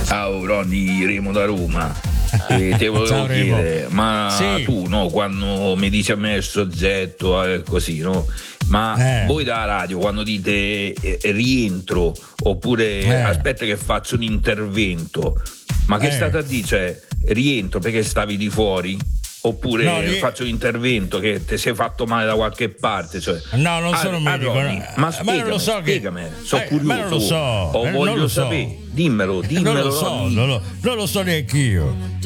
Ciao Ronny, Remo da Roma. Te volevo Ciao, Remo. chiedere, ma Sì. tu no, quando mi dici a me il soggetto così, no? Ma voi da radio quando dite rientro oppure aspetta che faccio un intervento, ma che state a dire? Cioè, rientro perché stavi di fuori? Oppure No, faccio un intervento che ti sei fatto male da qualche parte, cioè. No, non sono medico. Ronny, ma non lo so spiegami, sono curioso. Ma non lo so. O non voglio lo so. sapere. Dimmelo, Non lo so, Ronny. non lo so neanche io.